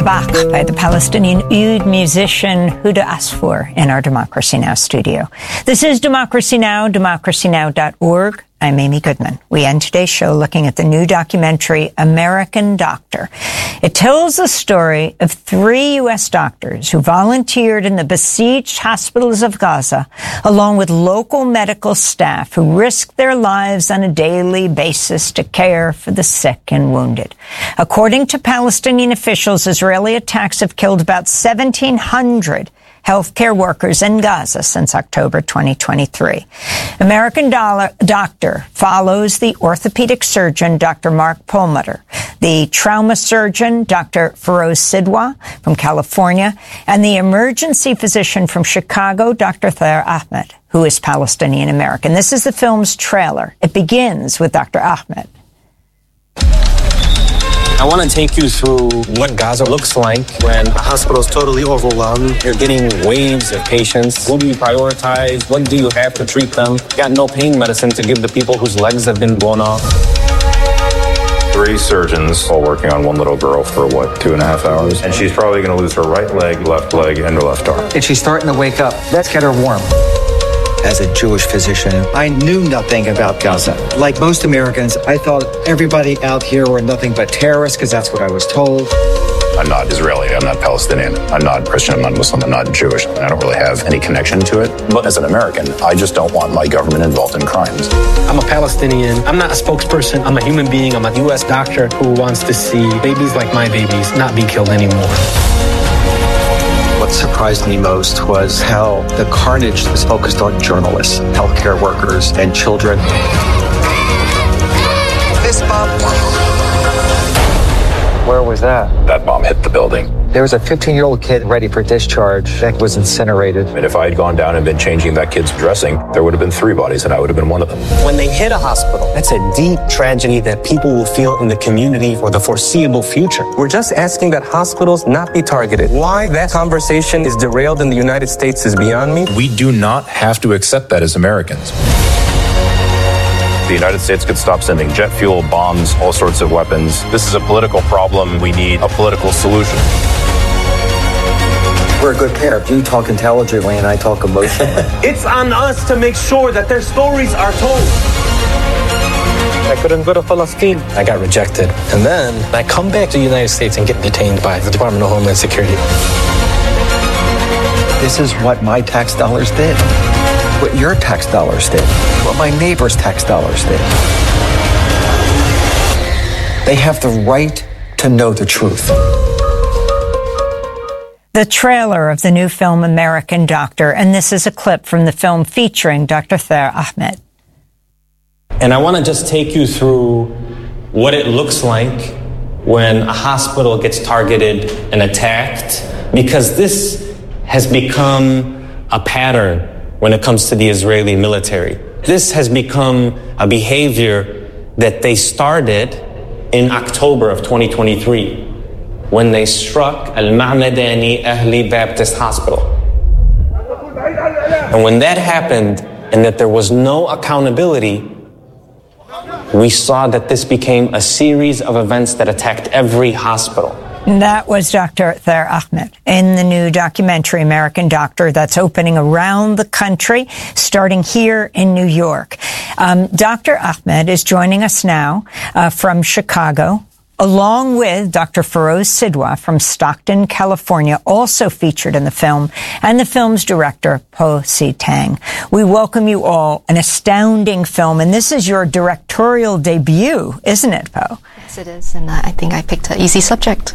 Rabach by the Palestinian oud musician Huda Asfour in our Democracy Now! Studio. This is Democracy Now!, democracynow.org. I'm Amy Goodman. We end today's show looking at the new documentary, American Doctor. It tells the story of 3 U.S. doctors who volunteered in the besieged hospitals of Gaza, along with local medical staff who risked their lives on a daily basis to care for the sick and wounded. According to Palestinian officials, Israeli attacks have killed about 1,700 healthcare workers in Gaza since October 2023. American Doctor follows the orthopedic surgeon, Dr. Mark Perlmutter, the trauma surgeon, Dr. Feroz Sidwa from California, and the emergency physician from Chicago, Dr. Thaer Ahmed, who is Palestinian-American. This is the film's trailer. It begins with Dr. Ahmed. I want to take you through what Gaza looks like when a hospital is totally overwhelmed. You're getting waves of patients. What do you prioritize? What do you have to treat them? Got no pain medicine to give the people whose legs have been blown off. 3 surgeons all working on one little girl for, 2.5 hours? And she's probably going to lose her right leg, and her left arm. And she's starting to wake up. Let's get her warm. As a Jewish physician, I knew nothing about Gaza. Like most Americans, I thought everybody out here were nothing but terrorists because that's what I was told. I'm not Israeli, I'm not Palestinian, I'm not Christian, I'm not Muslim, I'm not Jewish. I don't really have any connection to it. But as an American, I just don't want my government involved in crimes. I'm a Palestinian. I'm not a spokesperson. I'm a human being. I'm a U.S. doctor who wants to see babies like my babies not be killed anymore. What surprised me most was how the carnage was focused on journalists, healthcare workers, and children. This bomb. Where was that? That bomb hit the building. There was a 15-year-old kid ready for discharge that was incinerated. And if I had gone down and been changing that kid's dressing, there would have been 3 bodies and I would have been one of them. When they hit a hospital, that's a deep tragedy that people will feel in the community for the foreseeable future. We're just asking that hospitals not be targeted. Why that conversation is derailed in the United States is beyond me. We do not have to accept that as Americans. The United States could stop sending jet fuel, bombs, all sorts of weapons. This is a political problem. We need a political solution. We're a good pair. You talk intelligently and I talk emotionally. It's on us to make sure that their stories are told. I couldn't go to Palestine. I got rejected. And then I come back to the United States and get detained by the Department of Homeland Security. This is what my tax dollars did. What your tax dollars did. What my neighbor's tax dollars did. They have the right to know the truth. The trailer of the new film American Doctor, and this is a clip from the film featuring Dr. Thaer Ahmed. And I want to just take you through what it looks like when a hospital gets targeted and attacked, because this has become a pattern when it comes to the Israeli military. This has become a behavior that they started in October of 2023 when they struck Al-Ma'madani Ahli Baptist Hospital. And when that happened and that there was no accountability, we saw that this became a series of events that attacked every hospital. That was Dr. Thaer Ahmed in the new documentary, American Doctor, that's opening around the country, starting here in New York. Dr. Ahmed is joining us now from Chicago, along with Dr. Feroz Sidwa from Stockton, California, also featured in the film, and the film's director, Po Si Tang. We welcome you all. An astounding film, and this is your directorial debut, isn't it, Po? Yes, it is, and I think I picked an easy subject.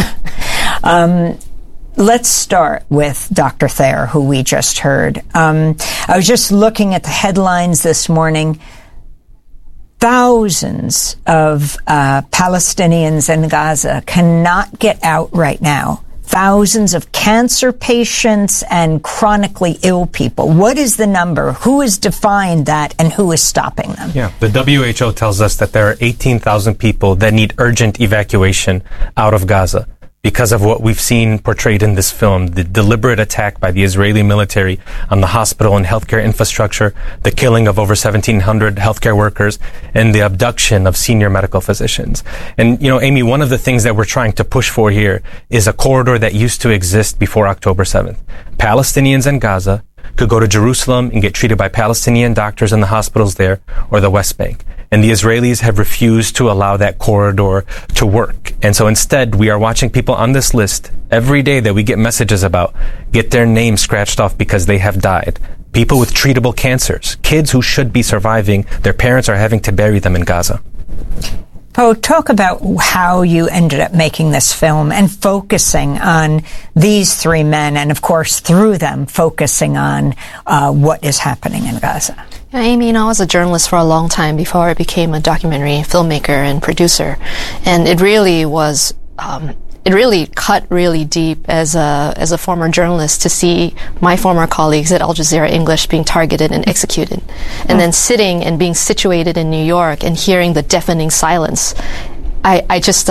Let's start with Dr. Thaer, who we just heard. I was just looking at the headlines this morning. Thousands of Palestinians in Gaza cannot get out right now. Thousands of cancer patients and chronically ill people. What is the number? Who has defined that, and who is stopping them? Yeah, the WHO tells us that there are 18,000 people that need urgent evacuation out of Gaza. because of what we've seen portrayed in this film, the deliberate attack by the Israeli military on the hospital and healthcare infrastructure, the killing of over 1,700 healthcare workers, and the abduction of senior medical physicians. And, Amy, one of the things that we're trying to push for here is a corridor that used to exist before October 7th. Palestinians in Gaza could go to Jerusalem and get treated by Palestinian doctors in the hospitals there, or the West Bank. And the Israelis have refused to allow that corridor to work. And so instead, we are watching people on this list every day that we get messages about get their names scratched off because they have died. People with treatable cancers, kids who should be surviving, their parents are having to bury them in Gaza. Po, talk about how you ended up making this film and focusing on these three men and, of course, through them, focusing on what is happening in Gaza. Yeah, Amy, I was a journalist for a long time before I became a documentary filmmaker and producer. And it really was... it really cut really deep as a former journalist to see my former colleagues at Al Jazeera English being targeted and executed. And then sitting and being situated in New York and hearing the deafening silence. I just,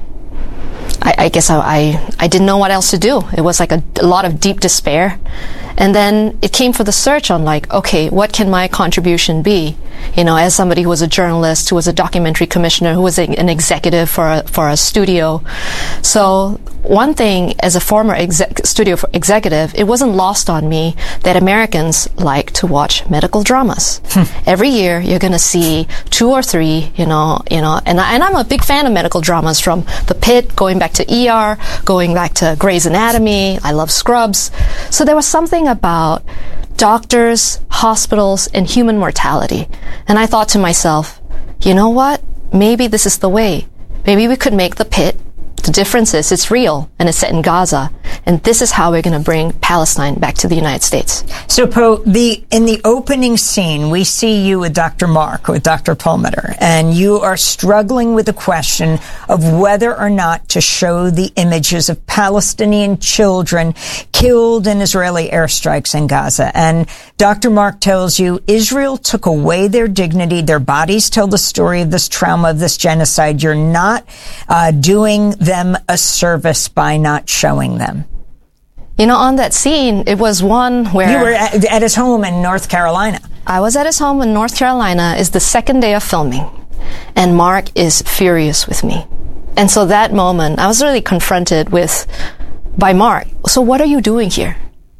I guess I didn't know what else to do. It was like a lot of deep despair. And then it came for the search on okay, what can my contribution be? As somebody who was a journalist, who was a documentary commissioner, who was an executive for a studio. So one thing, as a former studio executive, it wasn't lost on me that Americans like to watch medical dramas. Every year, you're going to see 2 or 3, and I'm a big fan of medical dramas, from The Pit, going back to ER, going back to Grey's Anatomy. I love Scrubs. So there was something about doctors, hospitals, and human mortality. And I thought to myself, you know what? Maybe this is the way. Maybe we could make The Pit. The difference is it's real, and it's set in Gaza. And this is how we're going to bring Palestine back to the United States. So, Po, in the opening scene, we see you with Dr. Mark, with Dr. Perlmutter, and you are struggling with the question of whether or not to show the images of Palestinian children killed in Israeli airstrikes in Gaza. And Dr. Mark tells you Israel took away their dignity. Their bodies tell the story of this trauma, of this genocide. You're not doing them a service by not showing them. On that scene, it was one where... You were at his home in North Carolina. I was at his home in North Carolina. It's the second day of filming. And Mark is furious with me. And so that moment, I was really confronted by Mark. So what are you doing here?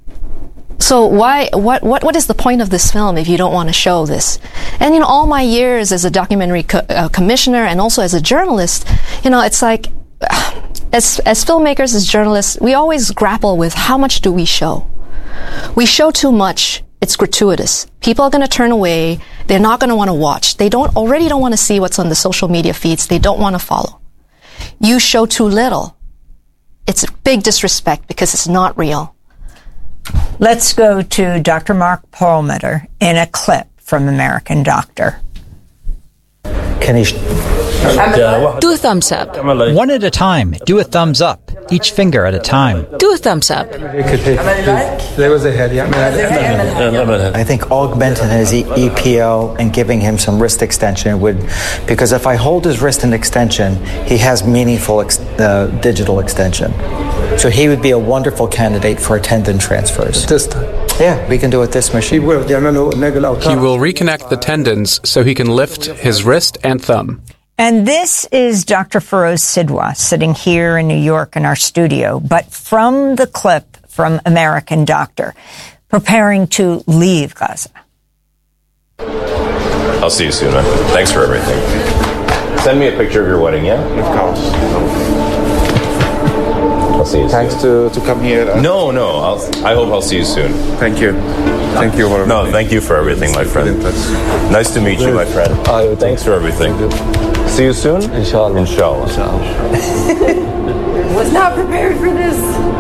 So what is the point of this film if you don't want to show this? And, all my years as a documentary commissioner and also as a journalist, it's like... As filmmakers, as journalists, we always grapple with how much do we show? We show too much. It's gratuitous. People are going to turn away. They're not going to want to watch. They already don't want to see what's on the social media feeds. They don't want to follow. You show too little. It's a big disrespect because it's not real. Let's go to Dr. Mark Perlmutter in a clip from American Doctor. Can he... Do a thumbs up. One at a time. Do a thumbs up. Each finger at a time. Do a thumbs up. I think augmenting his EPO and giving him some wrist extension because if I hold his wrist in extension, he has meaningful digital extension. So he would be a wonderful candidate for tendon transfers. This time. Yeah, we can do it this machine. He will reconnect the tendons so he can lift his wrist and thumb. And this is Dr. Feroz Sidhwa sitting here in New York in our studio, but from the clip from American Doctor, preparing to leave Gaza. I'll see you soon, man. Thanks for everything. Send me a picture of your wedding, yeah? Of course. I'll see you soon. Thanks to come here. No. I hope I'll see you soon. Thank you. Thank you for everything. No, thank you for everying, my friend. Nice to meet you, my friend. Thanks for everything. See you soon? Inshallah. Was not prepared for this.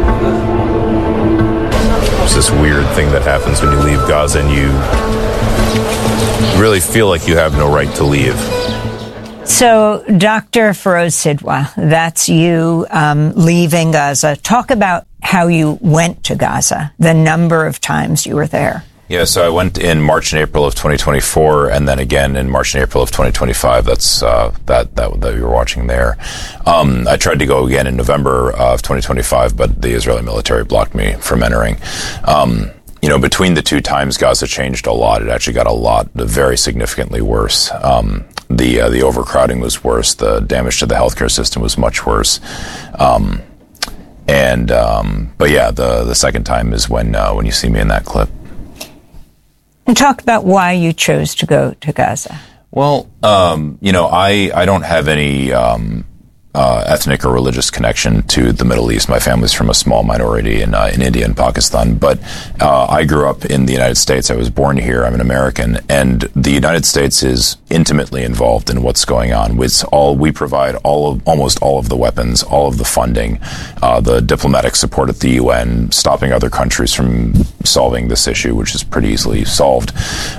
It's this weird thing that happens when you leave Gaza and you really feel like you have no right to leave. So, Dr. Feroz Sidhwa, that's you leaving Gaza. Talk about how you went to Gaza, the number of times you were there. Yeah, so I went in March and April of 2024, and then again in March and April of 2025. That's that you were watching there. I tried to go again in November of 2025, but the Israeli military blocked me from entering. Between the two times, Gaza changed a lot. It actually got very significantly worse. The overcrowding was worse. The damage to the healthcare system was much worse. But yeah, the second time is when you see me in that clip. And talk about why you chose to go to Gaza. Well, I don't have any ethnic or religious connection to the Middle East. My family's from a small minority in India and Pakistan, but I grew up in the United States. I was born here. I'm an American, and the United States is intimately involved in what's going on. We provide almost all of the weapons, all of the funding, the diplomatic support at the UN, stopping other countries from solving this issue, which is pretty easily solved.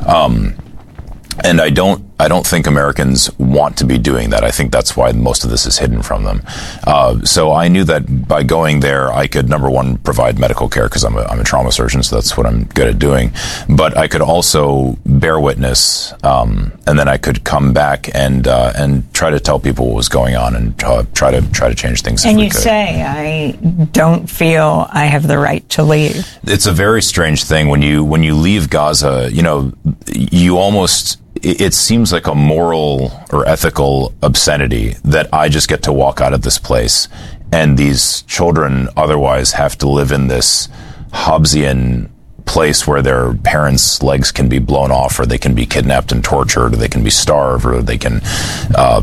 And I don't think Americans want to be doing that. I think that's why most of this is hidden from them. So I knew that by going there, I could, number one, provide medical care because I'm a trauma surgeon, so that's what I'm good at doing. But I could also bear witness, and then I could come back and try to tell people what was going on and try to change things. And you say, I don't feel I have the right to leave. It's a very strange thing when you leave Gaza. You almost. It seems like a moral or ethical obscenity that I just get to walk out of this place and these children otherwise have to live in this Hobbesian place where their parents' legs can be blown off, or they can be kidnapped and tortured, or they can be starved, or they can, How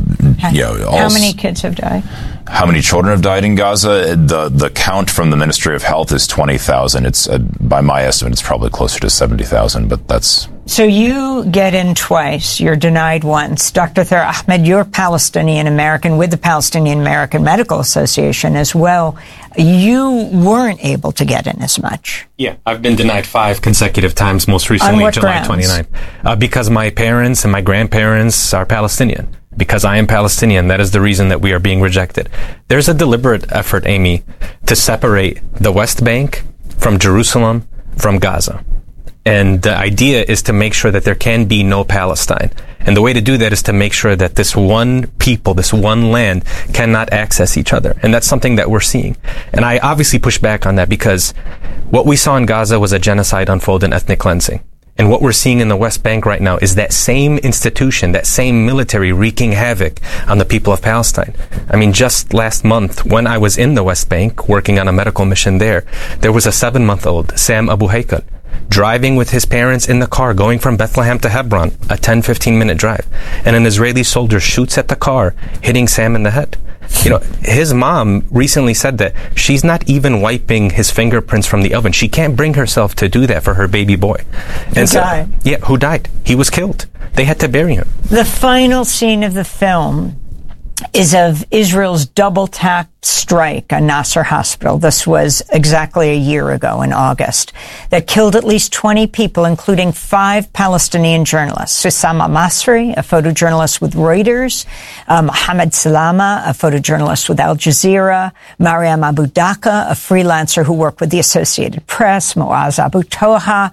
many kids have died? How many children have died in Gaza? The count from the Ministry of Health is 20,000. It's by my estimate, it's probably closer to 70,000. But that's. So you get in twice. You're denied once. Dr. Thaher Ahmed, you're Palestinian American with the Palestinian American Medical Association as well. You weren't able to get in as much. Yeah, I've been denied 5 consecutive times. Most recently, July 29th, because my parents and my grandparents are Palestinian. Because I am Palestinian, that is the reason that we are being rejected. There's a deliberate effort, Amy, to separate the West Bank from Jerusalem, from Gaza. And the idea is to make sure that there can be no Palestine. And the way to do that is to make sure that this one people, this one land, cannot access each other. And that's something that we're seeing. And I obviously push back on that because what we saw in Gaza was a genocide unfold and ethnic cleansing. And what we're seeing in the West Bank right now is that same institution, that same military wreaking havoc on the people of Palestine. I mean, just last month, when I was in the West Bank working on a medical mission there was a 7-month-old, Sam Abu Haykal, driving with his parents in the car, going from Bethlehem to Hebron, a 10-15 minute drive. And an Israeli soldier shoots at the car, hitting Sam in the head. His mom recently said that she's not even wiping his fingerprints from the oven. She can't bring herself to do that for her baby boy. Who died? Yeah, who died? He was killed. They had to bury him. The final scene of the film is of Israel's double-tack strike on Nasser Hospital. This was exactly a year ago in August, that killed at least 20 people, including 5 Palestinian journalists. Hussam Masri, a photojournalist with Reuters, Mohammed Salama, a photojournalist with Al Jazeera, Mariam Abu Daqqa, a freelancer who worked with the Associated Press, Moaz Abu Taha,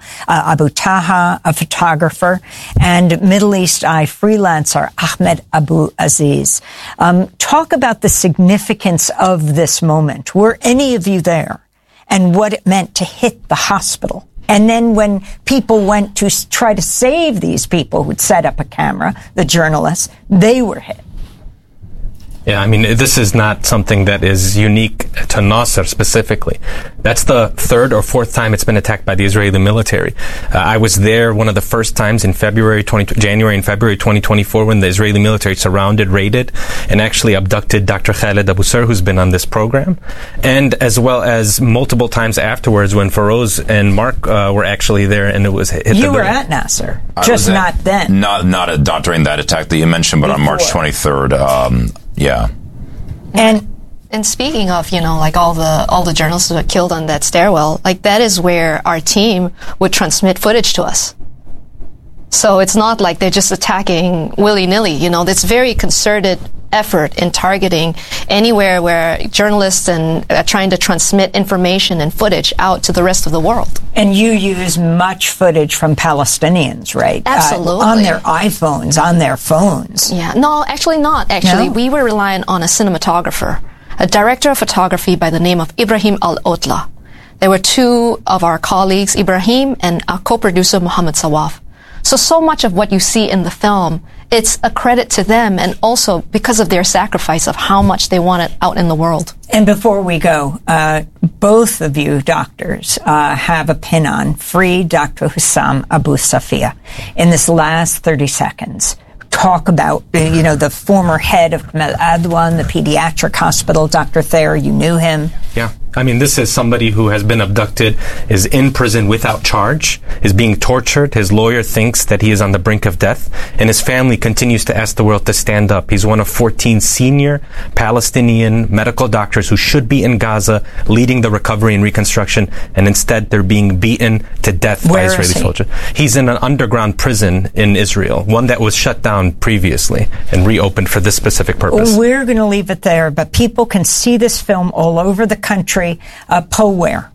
a photographer, and Middle East Eye freelancer Ahmed Abu Aziz. Talk about the significance of this moment. Were any of you there? And what it meant to hit the hospital? And then when people went to try to save these people who'd set up a camera, the journalists, they were hit. Yeah, I mean, this is not something that is unique to Nasser specifically. That's the 3rd or 4th time it's been attacked by the Israeli military. I was there one of the first times in January and February 2024 when the Israeli military surrounded, raided, and actually abducted Dr. Khaled Abu Sir, who's been on this program. And as well as multiple times afterwards when Feroz and Mark were actually there and it was hit. You were at Nasser, just not then. Not during that attack that you mentioned, but before. On March 23rd, yeah. And speaking of, all the journalists who were killed on that stairwell, that is where our team would transmit footage to us. So it's not like they're just attacking willy-nilly. It's very concerted effort in targeting anywhere where journalists and trying to transmit information and footage out to the rest of the world. And you use much footage from Palestinians, right? Absolutely. On their iPhones, on their phones. Yeah. No, actually not. Actually, No? we were relying on a cinematographer, a director of photography by the name of Ibrahim Al-Otla. There were two of our colleagues, Ibrahim and our co-producer, Muhammad Sawaf. So much of what you see in the film, it's a credit to them, and also because of their sacrifice of how much they want it out in the world. And before we go, both of you doctors have a pin on Free Dr. Hussam Abu Safia. In this last 30 seconds, talk about, the former head of Kamel Adwan, the pediatric hospital, Dr. Thayer, you knew him. Yeah. I mean, this is somebody who has been abducted, is in prison without charge, is being tortured. His lawyer thinks that he is on the brink of death, and his family continues to ask the world to stand up. He's one of 14 senior Palestinian medical doctors who should be in Gaza leading the recovery and reconstruction, and instead they're being beaten to death by Israeli soldiers. He's in an underground prison in Israel, one that was shut down previously and reopened for this specific purpose. We're going to leave it there, but people can see this film all over the country. Poe, where?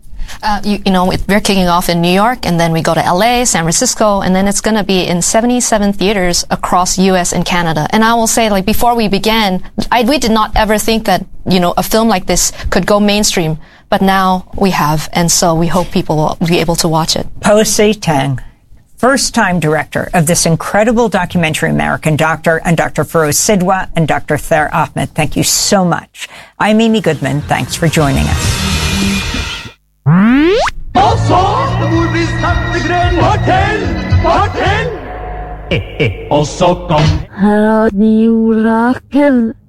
We're kicking off in New York, and then we go to LA, San Francisco, and then it's going to be in 77 theaters across U.S. and Canada. And I will say, before we began, we did not ever think that, a film like this could go mainstream. But now we have, and so we hope people will be able to watch it. Po Si Teng, first-time director of this incredible documentary, American Doctor, and Dr. Feroz Sidwa and Dr. Thayer Ahmed. Thank you so much. I'm Amy Goodman. Thanks for joining us. Radio Rakel.